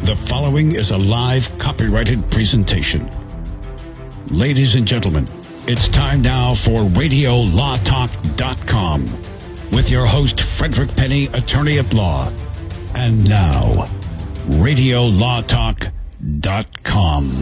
The following is a live copyrighted presentation. Ladies and gentlemen, it's time now for RadioLawTalk.com with your host, Frederick Penny, attorney at law. And now, RadioLawTalk.com.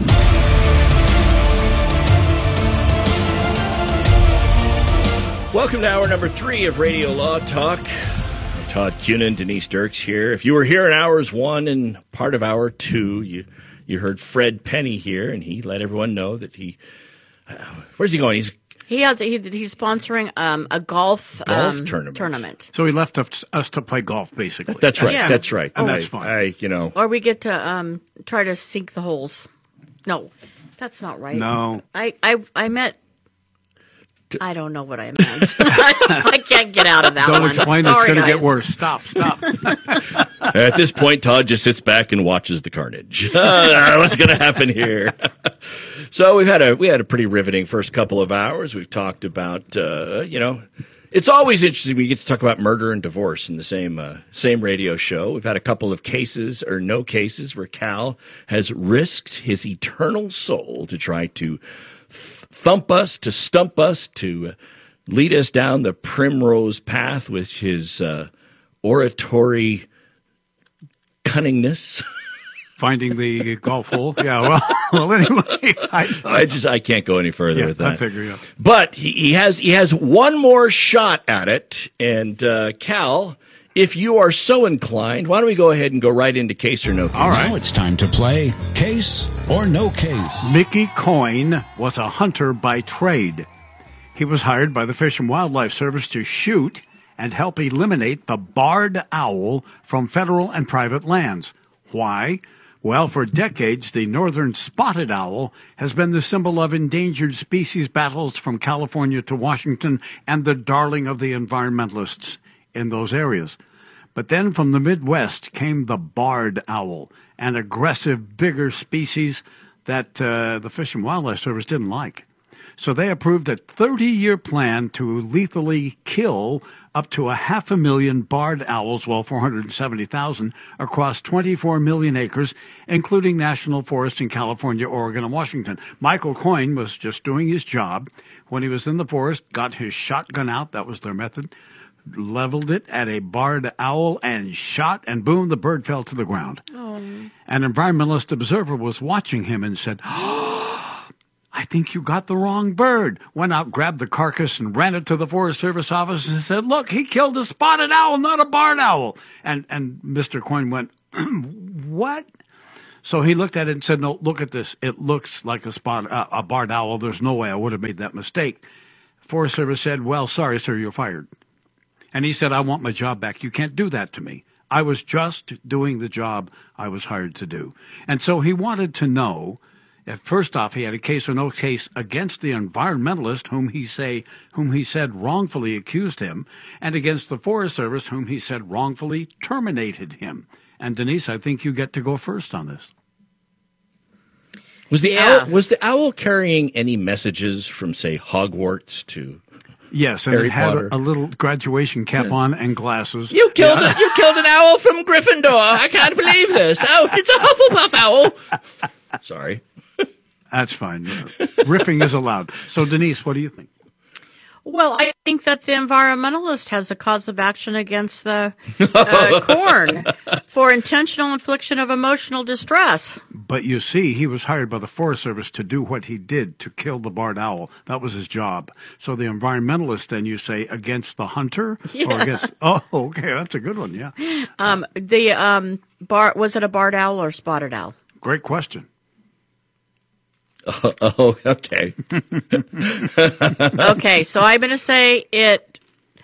Welcome to hour number 3 of Radio Law Talk. I'm Todd Cunin, Denise Dirks here. If you were here in hours 1 and part of hour 2, you heard Fred Penny here, and he let everyone know that he... where's he going? He's sponsoring a golf tournament. So he left us to play golf, basically. That's right. Yeah. That's right. And that's fine. Or we get to try to sink the holes. No, that's not right. No. I meant... I don't know what I meant. I can't get out of that Don't one. explain. Sorry, it's going to get guys. worse. Stop. At this point, Todd just sits back and watches the carnage. What's going to happen here? So we had a pretty riveting first couple of hours. We've talked about it's always interesting when you get to talk about murder and divorce in the same radio show. We've had a couple of cases or no cases where Cal has risked his eternal soul to try to thump us, to stump us, to lead us down the primrose path with his oratory cunningness. Finding the golf hole. Yeah, well anyway. I can't go any further with that. I figure, yeah. But he has one more shot at it. And Cal, if you are so inclined, why don't we go ahead and go right into case or no case? All right. Now it's time to play Case or No Case. Mickey Coyne was a hunter by trade. He was hired by the Fish and Wildlife Service to shoot and help eliminate the barred owl from federal and private lands. Why? Well, for decades, the northern spotted owl has been the symbol of endangered species battles from California to Washington and the darling of the environmentalists in those areas. But then from the Midwest came the barred owl, an aggressive, bigger species that the Fish and Wildlife Service didn't like. So they approved a 30-year plan to lethally kill up to 500,000 barred owls, 470,000, across 24 million acres, including national forests in California, Oregon, and Washington. Michael Coyne was just doing his job when he was in the forest, got his shotgun out, that was their method, leveled it at a barred owl and shot, and boom, the bird fell to the ground. Oh. An environmentalist observer was watching him and said, I think you got the wrong bird. Went out, grabbed the carcass, and ran it to the Forest Service office and said, look, he killed a spotted owl, not a barred owl. And Mr. Coyne went, what? So he looked at it and said, no, look at this. It looks like a barred owl. There's no way I would have made that mistake. Forest Service said, well, sorry, sir, you're fired. And he said, I want my job back. You can't do that to me. I was just doing the job I was hired to do. And so he wanted to know, first off, he had a case or no case against the environmentalist whom he said wrongfully accused him, and against the Forest Service whom he said wrongfully terminated him. And Denise, I think you get to go first on this. Was the owl carrying any messages from, say, Hogwarts to... Yes, and Harry it had Potter? a little graduation cap on and glasses. You killed an owl from Gryffindor. I can't believe this. Oh, it's a Hufflepuff owl. Sorry. That's fine. Riffing is allowed. So, Denise, what do you think? Well, I think that the environmentalist has a cause of action against the corn for intentional infliction of emotional distress. But you see, he was hired by the Forest Service to do what he did, to kill the barred owl. That was his job. So the environmentalist, then you say, against the hunter? Yeah. Or against... Oh, okay, that's a good one, yeah. Was it a barred owl or spotted owl? Great question. Oh, okay. Okay, so I'm going to say it.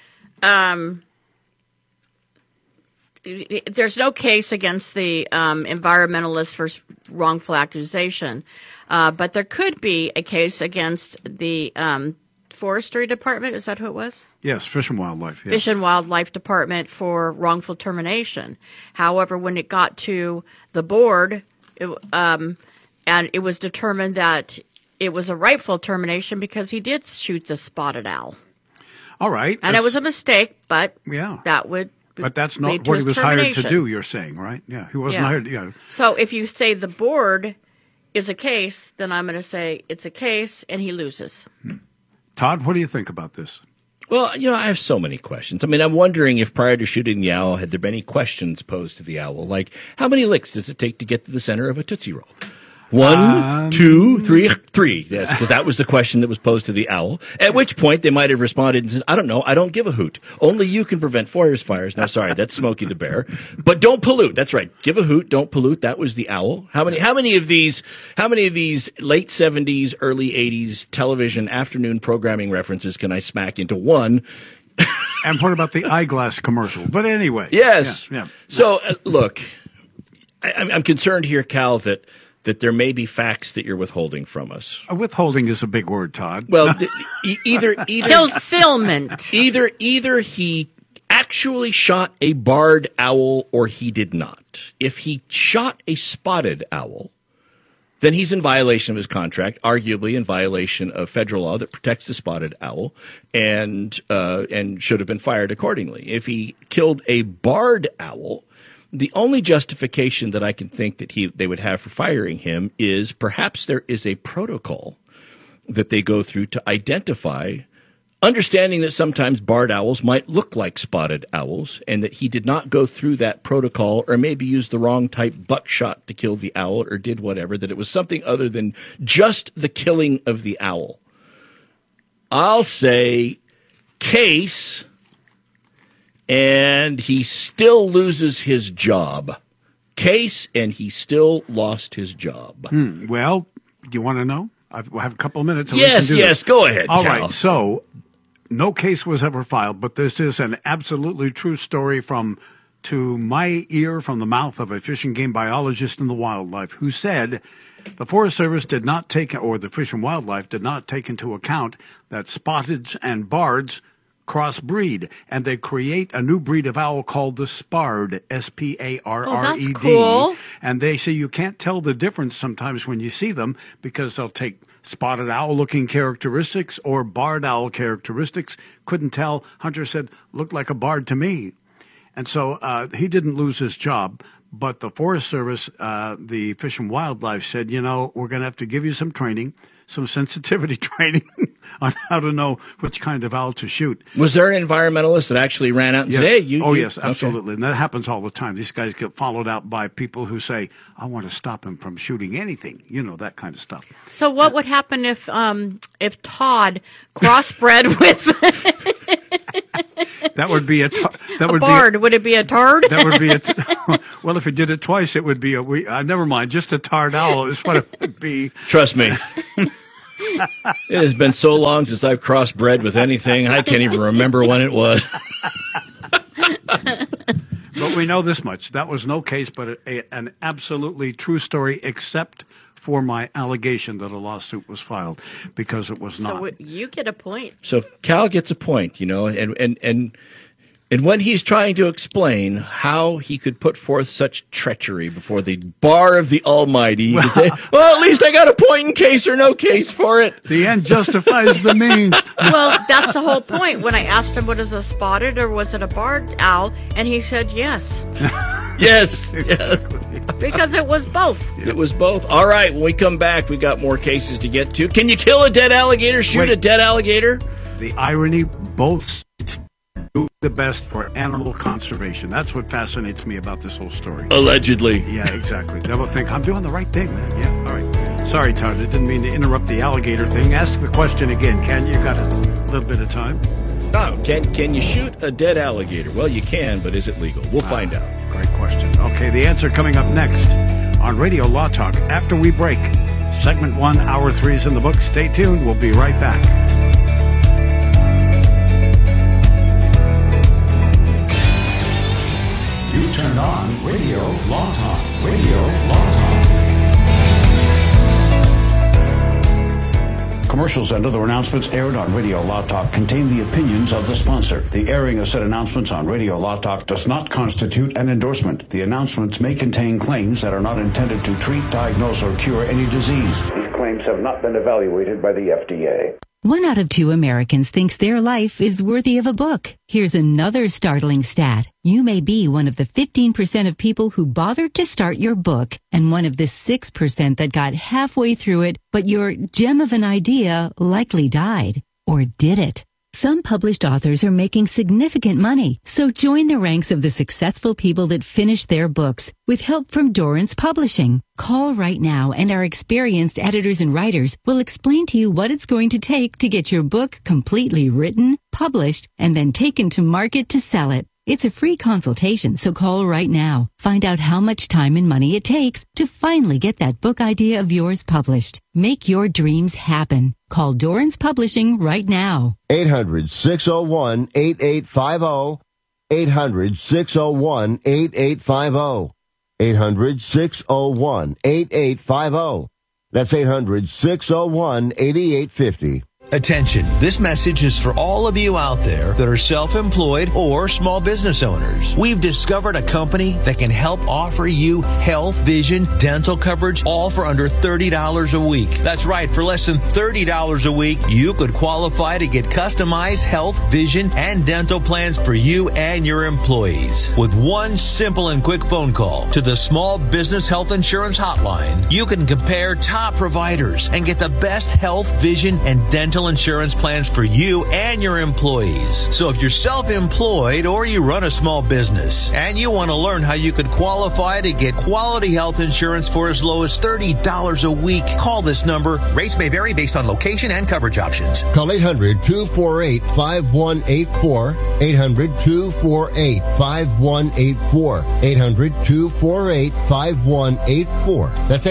There's no case against the environmentalist for wrongful accusation, but there could be a case against the Forestry Department. Is that who it was? Yes, Fish and Wildlife. Yes. Fish and Wildlife Department for wrongful termination. However, when it got to the board, and it was determined that it was a rightful termination because he did shoot the spotted owl. All right. And it was a mistake, but yeah. that would But that's not lead what he his was hired to termination. do, you're saying, right? Yeah, he wasn't Yeah. hired. Yeah. So if you say the board is a case, then I'm going to say it's a case and he loses. Todd, what do you think about this? Well, I have so many questions. I mean, I'm wondering if prior to shooting the owl, had there been any questions posed to the owl? Like, how many licks does it take to get to the center of a Tootsie Roll? 1, 2, 3, 3. Yes, because that was the question that was posed to the owl. At which point they might have responded and said, I don't know, I don't give a hoot. Only you can prevent forest fires. No, sorry, that's Smokey the Bear. But don't pollute. That's right. Give a hoot, don't pollute. That was the owl. How many of these late 70s, early 80s television afternoon programming references can I smack into one? And what about the eyeglass commercial? But anyway. Yes. Yeah. So, look, I'm concerned here, Cal, that there may be facts that you're withholding from us. Withholding is a big word, Todd. Well, either Concealment. either he actually shot a barred owl or he did not. If he shot a spotted owl, then he's in violation of his contract, arguably in violation of federal law that protects the spotted owl, and should have been fired accordingly. If he killed a barred owl, the only justification that I can think that they would have for firing him is perhaps there is a protocol that they go through to identify, understanding that sometimes barred owls might look like spotted owls, and that he did not go through that protocol or maybe used the wrong type buckshot to kill the owl or did whatever, that it was something other than just the killing of the owl. I'll say case, and he still loses his job. Case, and he still lost his job. Well, do you want to know? I have a couple of minutes. And Yes, we can do this. go ahead, All Cal. right, so no case was ever filed, but this is an absolutely true story to my ear from the mouth of a fish and game biologist in the wildlife who said the Forest Service did not take, or the Fish and Wildlife did not take into account that spotteds and bards crossbreed, and they create a new breed of owl called the Sparred, Sparred. Oh, that's cool. And they say you can't tell the difference sometimes when you see them because they'll take spotted owl-looking characteristics or barred owl characteristics. Couldn't tell. Hunter said, looked like a barred to me. And so he didn't lose his job. But the Forest Service, the Fish and Wildlife said, we're going to have to give you some training, some sensitivity training on how to know which kind of owl to shoot. Was there an environmentalist that actually ran out and said, hey, yes, absolutely. Okay. And that happens all the time. These guys get followed out by people who say, I want to stop him from shooting anything, that kind of stuff. So what would happen if Todd crossbred with that would be a barred? Would it be a tard? That would be well, if he did it twice, it would be never mind. Just a tarred owl is what it would be. Trust me. It has been so long since I've crossbred with anything, I can't even remember when it was. But we know this much. That was no case, but an absolutely true story, except for my allegation that a lawsuit was filed, because it was not. So you get a point. So Cal gets a point, and when he's trying to explain how he could put forth such treachery before the bar of the Almighty, he could say, well, at least I got a point in case or no case for it. The end justifies the means. Well, that's the whole point. When I asked him, what is a spotted or was it a barred owl? And he said yes. Yes. Because it was both. It was both. All right, when we come back, we got more cases to get to. Can you kill a dead alligator? Shoot a dead alligator? The irony, both do the best for animal conservation. That's what fascinates me about this whole story. Allegedly. Yeah, exactly. They'll think, I'm doing the right thing, man. Yeah, all right. Sorry, Todd, I didn't mean to interrupt the alligator thing. Ask the question again, can you? Got a little bit of time. Oh, can you shoot a dead alligator? Well, you can, but is it legal? We'll find out. Great question. Okay, the answer coming up next on Radio Law Talk after we break. Segment 1, Hour 3 is in the book. Stay tuned. We'll be right back. You turned on Radio Law Talk. Radio Law Talk. Commercials and other announcements aired on Radio Law Talk contain the opinions of the sponsor. The airing of said announcements on Radio Law Talk does not constitute an endorsement. The announcements may contain claims that are not intended to treat, diagnose, or cure any disease. These claims have not been evaluated by the FDA. 1 out of 2 Americans thinks their life is worthy of a book. Here's another startling stat. You may be one of the 15% of people who bothered to start your book and one of the 6% that got halfway through it, but your gem of an idea likely died. Or did it? Some published authors are making significant money, so join the ranks of the successful people that finish their books with help from Dorrance Publishing. Call right now and our experienced editors and writers will explain to you what it's going to take to get your book completely written, published, and then taken to market to sell it. It's a free consultation, so call right now. Find out how much time and money it takes to finally get that book idea of yours published. Make your dreams happen. Call Dorrance Publishing right now. 800-601-8850. 800-601-8850. 800-601-8850. That's 800-601-8850. Attention, this message is for all of you out there that are self-employed or small business owners. We've discovered a company that can help offer you health, vision, dental coverage, all for under $30 a week. That's right, for less than $30 a week, you could qualify to get customized health, vision, and dental plans for you and your employees. With one simple and quick phone call to the Small Business Health Insurance Hotline, you can compare top providers and get the best health, vision, and dental insurance plans for you and your employees. So if you're self-employed or you run a small business and you want to learn how you could qualify to get quality health insurance for as low as $30 a week, call this number. Rates may vary based on location and coverage options. Call 800-248-5184. 800-248-5184. 800-248-5184. That's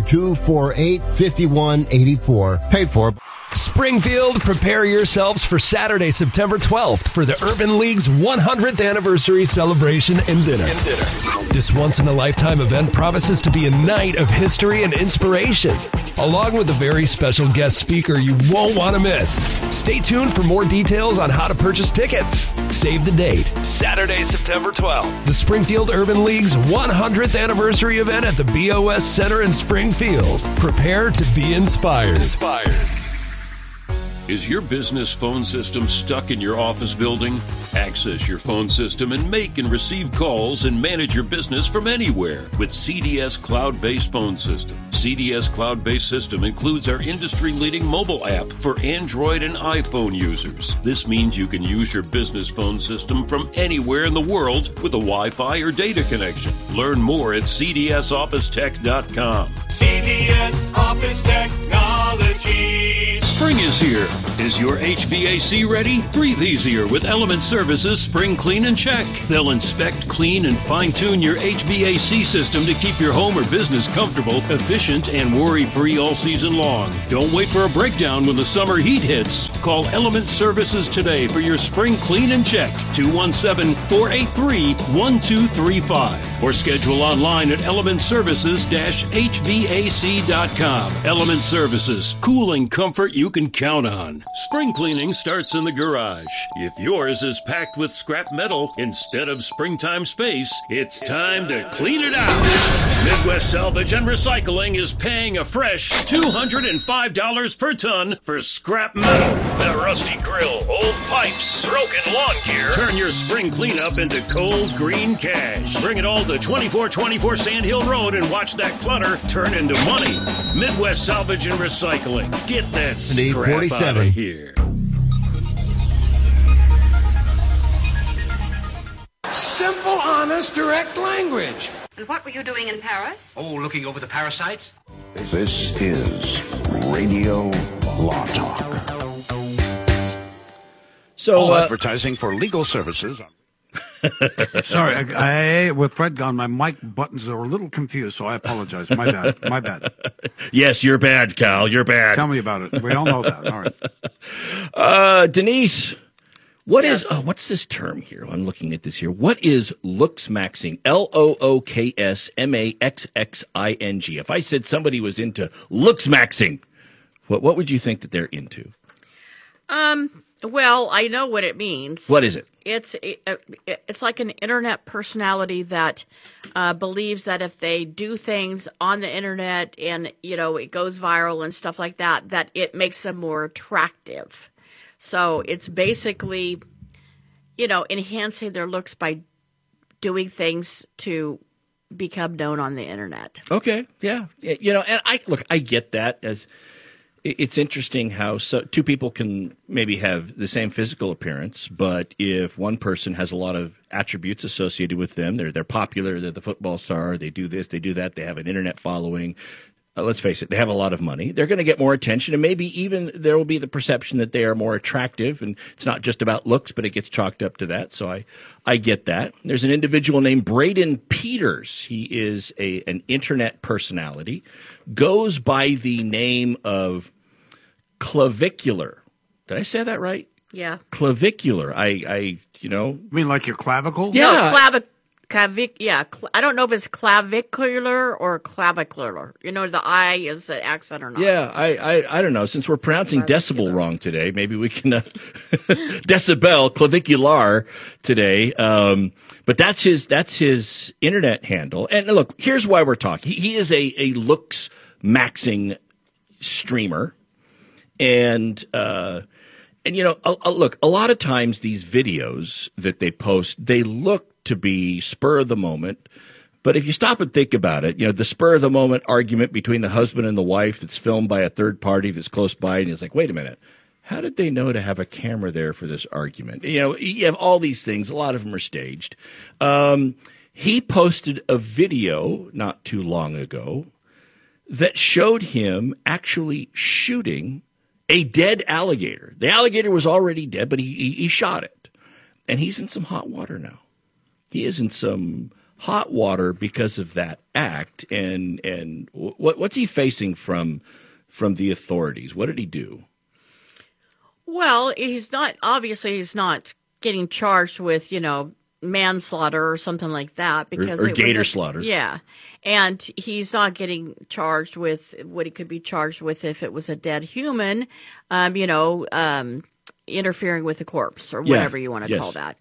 800-248-5184. Paid for. Springfield, prepare yourselves for Saturday, September 12th for the Urban League's 100th anniversary celebration and dinner. This once-in-a-lifetime event promises to be a night of history and inspiration, along with a very special guest speaker you won't want to miss. Stay tuned for more details on how to purchase tickets. Save the date, Saturday, September 12th, the Springfield Urban League's 100th anniversary event at the BOS Center in Springfield. Prepare to be inspired. Is your business phone system stuck in your office building? Access your phone system and make and receive calls and manage your business from anywhere with CDS Cloud-Based Phone System. CDS Cloud-Based System includes our industry-leading mobile app for Android and iPhone users. This means you can use your business phone system from anywhere in the world with a Wi-Fi or data connection. Learn more at cdsofficetech.com. CDS Office Technology. Spring is here. Is your HVAC ready? Breathe easier with Element Services Spring Clean and Check. They'll inspect, clean, and fine-tune your HVAC system to keep your home or business comfortable, efficient, and worry-free all season long. Don't wait for a breakdown when the summer heat hits. Call Element Services today for your Spring Clean and Check, 217-483-1235, or schedule online at elementservices-hvac.com. Element Services, cooling comfort you can count on. Spring cleaning starts in the garage. If yours is packed with scrap metal instead of springtime space, it's time to clean it out. Midwest Salvage and Recycling is paying a fresh $205 per ton for scrap metal. The rusty grill, old pipes, broken lawn gear. Turn your spring cleanup into cold green cash. Bring it all to 2424 Sand Hill Road and watch that clutter turn into money. Midwest Salvage and Recycling. Get that scrap out of here. Simple, honest, direct language. And what were you doing in Paris? Oh, looking over the parasites. This is Radio Law Talk. So, advertising for legal services. Sorry, I with Fred gone, my mic buttons are a little confused, so I apologize. My bad. My bad. Yes, you're bad, Cal. You're bad. Tell me about it. We all know that. All right. Denise, what's this term here? I'm looking at this here. What is looksmaxing? LOOKSMAXXING. If I said somebody was into looksmaxing, what would you think that they're into? Well, I know what it means. What is it? It's like an internet personality that believes that if they do things on the internet and, it goes viral and stuff like that, that it makes them more attractive. So it's basically, enhancing their looks by doing things to become known on the internet. Okay, yeah. And I get that. As it's interesting how two people can maybe have the same physical appearance, but if one person has a lot of attributes associated with them, they're popular, they're the football star, they do this, they do that, they have an internet following. Let's face it, they have a lot of money. They're going to get more attention, and maybe even there will be the perception that they are more attractive, and it's not just about looks, but it gets chalked up to that. So I get that. There's an individual named Braden Peters. He is an internet personality, goes by the name of Clavicular. Did I say that right? Yeah. Clavicular. You mean like your clavicle? Yeah. No, I don't know if it's clavicular or clavicular. The I is an accent or not. Yeah, I don't know. Since we're pronouncing decibel wrong today, maybe we can decibel clavicular today. But that's his internet handle. And look, here's why we're talking. He is a looks maxing streamer, and look, a lot of times these videos that they post, they look to be spur of the moment. But if you stop and think about it, the spur of the moment argument between the husband and the wife that's filmed by a third party that's close by, and it's like, wait a minute, how did they know to have a camera there for this argument? You have all these things. A lot of them are staged. He posted a video not too long ago that showed him actually shooting a dead alligator. The alligator was already dead, but he shot it. And he's in some hot water now. He is in some hot water because of that act. And what's he facing from the authorities? What did he do? Well, he's not getting charged with, manslaughter or something like that, because or gator slaughter. Yeah. And he's not getting charged with what he could be charged with if it was a dead human, interfering with a corpse or whatever you want to call that.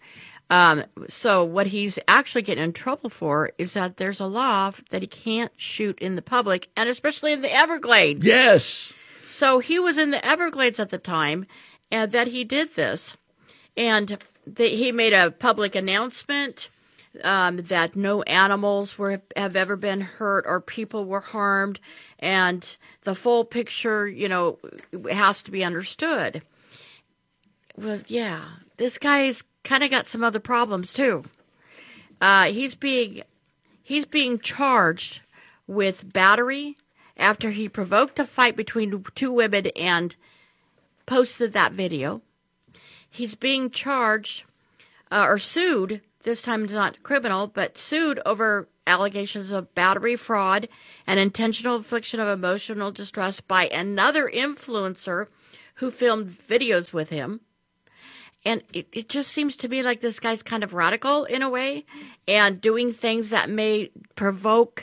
So what he's actually getting in trouble for is that there's a law that he can't shoot in the public, and especially in the Everglades. Yes. So he was in the Everglades at the time that he did this, and he made a public announcement that no animals have ever been hurt or people were harmed, and the full picture, has to be understood. Well, yeah, this guy's kind of got some other problems too. He's being charged with battery after he provoked a fight between two women and posted that video. He's being charged or sued. This time it's not criminal, but sued over allegations of battery, fraud, and intentional infliction of emotional distress by another influencer who filmed videos with him. And it just seems to me like this guy's kind of radical in a way and doing things that may provoke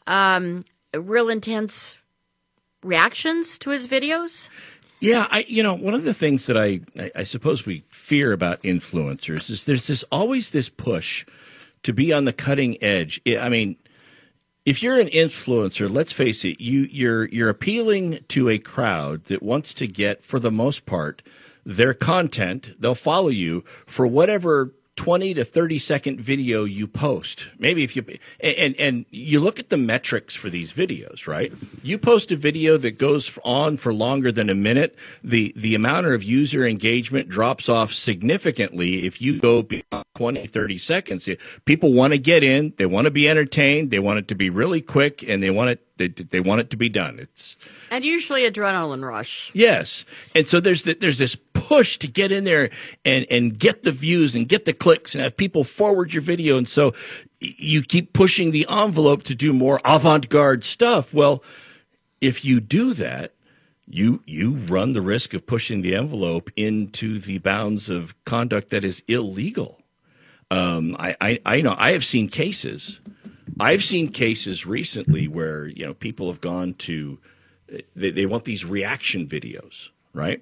real intense reactions to his videos. Yeah, one of the things that I suppose we fear about influencers is there's always this push to be on the cutting edge. I mean, if you're an influencer, let's face it, you're appealing to a crowd that wants to get, for the most part, their content. They'll follow you for whatever 20 to 30 second video you post. Maybe if you and you look at the metrics for these videos, right? You post a video that goes on for longer than a minute, the amount of user engagement drops off significantly if you go beyond 20, 30 seconds. People want to get in, they want to be entertained, they want it to be really quick, and they want it to be done. And usually adrenaline rush. Yes. And so there's this push to get in there and get the views and get the clicks and have people forward your video. And so you keep pushing the envelope to do more avant-garde stuff. Well, if you do that, you run the risk of pushing the envelope into the bounds of conduct that is illegal. I know I have seen cases. I've seen cases recently where, people have gone to, they want these reaction videos, right?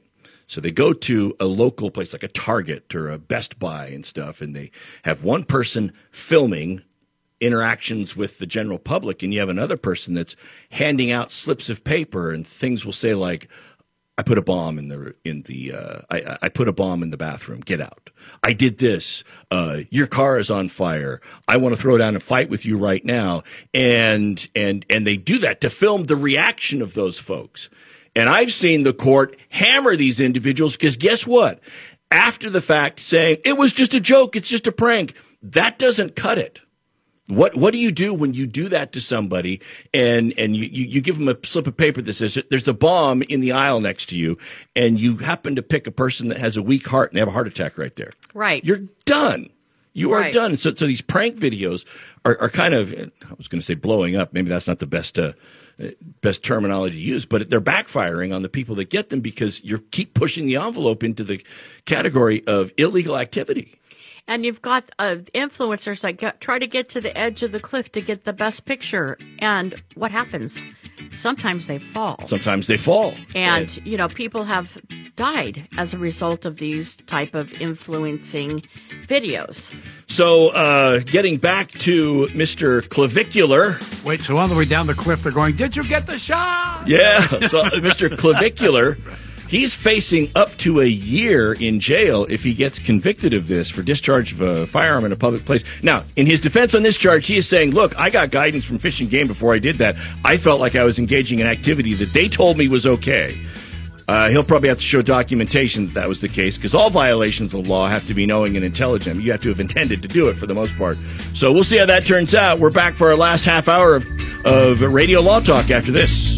So they go to a local place like a Target or a Best Buy and stuff, and they have one person filming interactions with the general public, and you have another person that's handing out slips of paper, and things will say like, I put a bomb I put a bomb in the bathroom. Get out. I did this. Your car is on fire. I want to throw down and fight with you right now. And they do that to film the reaction of those folks. And I've seen the court hammer these individuals because guess what? After the fact, saying it was just a joke, it's just a prank. That doesn't cut it. What do you do when you do that to somebody and you give them a slip of paper that says there's a bomb in the aisle next to you, and you happen to pick a person that has a weak heart and they have a heart attack right there? Right. You're done. You are done. So these prank videos are kind of, I was going to say blowing up. Maybe that's not the best terminology to use, but they're backfiring on the people that get them because you keep pushing the envelope into the category of illegal activity. And you've got influencers that try to get to the edge of the cliff to get the best picture. And what happens? Sometimes they fall. And, people have died as a result of these type of influencing videos. So getting back to Mr. Clavicular. Wait, so on the way down the cliff, they're going, did you get the shot? Yeah. So Mr. Clavicular, he's facing up to a year in jail if he gets convicted of this for discharge of a firearm in a public place. Now, in his defense on this charge, he is saying, look, I got guidance from Fish and Game before I did that. I felt like I was engaging in activity that they told me was okay. He'll probably have to show documentation that was the case, because all violations of law have to be knowing and intelligent. You have to have intended to do it for the most part. So we'll see how that turns out. We're back for our last half hour of Radio Law Talk after this.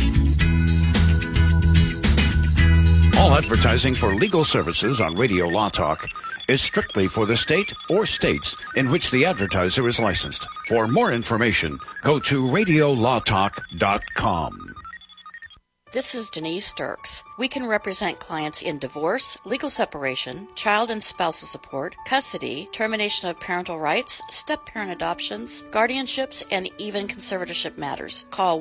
All advertising for legal services on Radio Law Talk is strictly for the state or states in which the advertiser is licensed. For more information, go to radiolawtalk.com. This is Denise Sturks. We can represent clients in divorce, legal separation, child and spousal support, custody, termination of parental rights, step-parent adoptions, guardianships, and even conservatorship matters. Call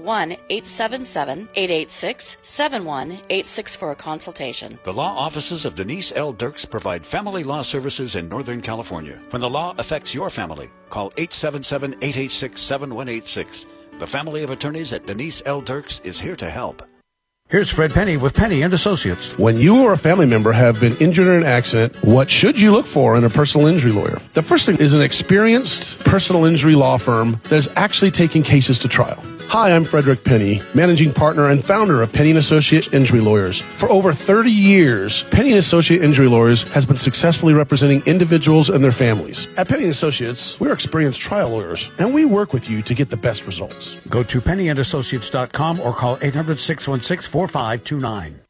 1-877-886-7186 for a consultation. The law offices of Denise L. Dirks provide family law services in Northern California. When the law affects your family, call 877-886-7186. The family of attorneys at Denise L. Dirks is here to help. Here's Fred Penny with Penny and Associates. When you or a family member have been injured in an accident, what should you look for in a personal injury lawyer? The first thing is an experienced personal injury law firm that is actually taking cases to trial. Hi, I'm Frederick Penny, managing partner and founder of Penny & Associate Injury Lawyers. For over 30 years, Penny & Associate Injury Lawyers has been successfully representing individuals and their families. At Penny & Associates, we're experienced trial lawyers, and we work with you to get the best results. Go to pennyandassociates.com or call 800-616-4529.